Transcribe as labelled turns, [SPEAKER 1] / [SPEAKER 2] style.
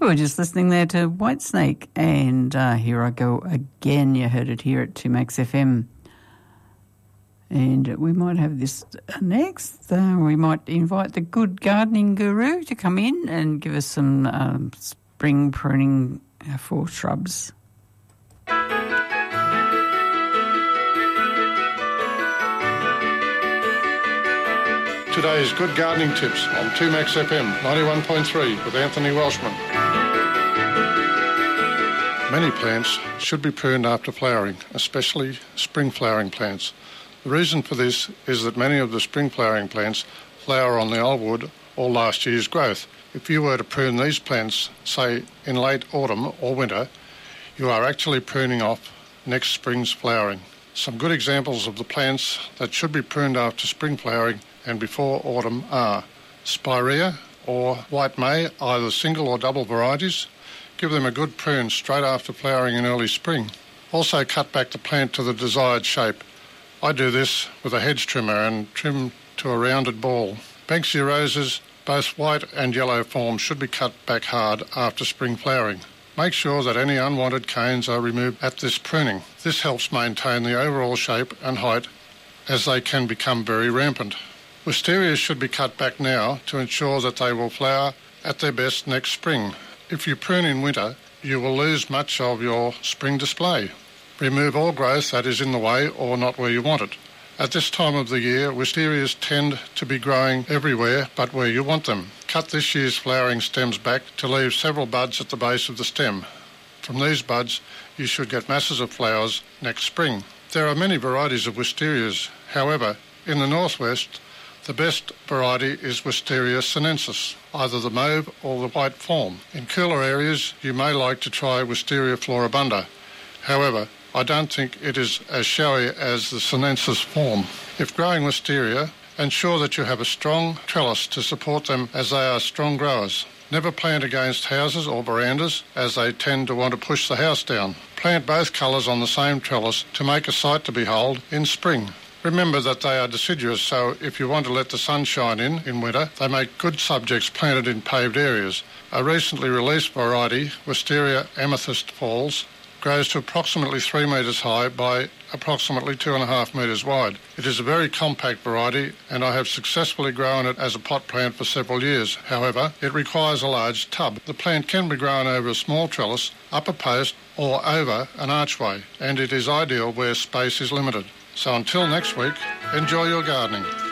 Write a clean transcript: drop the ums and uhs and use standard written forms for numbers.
[SPEAKER 1] We were just listening there to Whitesnake and Here I Go Again. You heard it here at 2Max FM. And we might have this next. We might invite the good gardening guru to come in and give us some spring pruning for shrubs.
[SPEAKER 2] Today's Good Gardening Tips on 2Max FM 91.3 with Anthony Welshman. Many plants should be pruned after flowering, especially spring flowering plants. The reason for this is that many of the spring flowering plants flower on the old wood or last year's growth. If you were to prune these plants, say in late autumn or winter, you are actually pruning off next spring's flowering. Some good examples of the plants that should be pruned after spring flowering and before autumn are Spirea or White May, either single or double varieties. Give them a good prune straight after flowering in early spring. Also cut back the plant to the desired shape. I do this with a hedge trimmer and trim to a rounded ball. Banksia roses, both white and yellow forms, should be cut back hard after spring flowering. Make sure that any unwanted canes are removed at this pruning. This helps maintain the overall shape and height as they can become very rampant. Wisterias should be cut back now to ensure that they will flower at their best next spring. If you prune in winter, you will lose much of your spring display. Remove all growth that is in the way or not where you want it. At this time of the year, wisterias tend to be growing everywhere but where you want them. Cut this year's flowering stems back to leave several buds at the base of the stem. From these buds, you should get masses of flowers next spring. There are many varieties of wisterias. However, in the northwest, the best variety is Wisteria sinensis, either the mauve or the white form. In cooler areas, you may like to try Wisteria floribunda. However, I don't think it is as showy as the sinensis form. If growing wisteria, ensure that you have a strong trellis to support them as they are strong growers. Never plant against houses or verandas as they tend to want to push the house down. Plant both colours on the same trellis to make a sight to behold in spring. Remember that they are deciduous, so if you want to let the sun shine in winter, they make good subjects planted in paved areas. A recently released variety, Wisteria amethyst falls, grows to approximately 3 metres high by approximately 2.5 metres wide. It is a very compact variety and I have successfully grown it as a pot plant for several years. However, it requires a large tub. The plant can be grown over a small trellis, up a post or over an archway, and it is ideal where space is limited. So until next week, enjoy your gardening.